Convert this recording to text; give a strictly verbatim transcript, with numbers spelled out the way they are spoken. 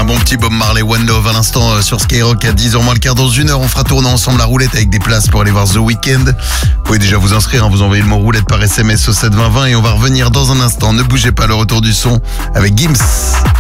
bon petit Bob Marley, One Love à l'instant euh, sur Skyrock à dix heures moins le quart. Dans une heure, on fera tourner ensemble la roulette avec des places pour aller voir The Weeknd. Vous pouvez déjà vous inscrire, hein, vous envoyez le mot roulette par S M S au sept vingt vingt et on va revenir dans un instant. Ne bougez pas, le retour du son avec Gims.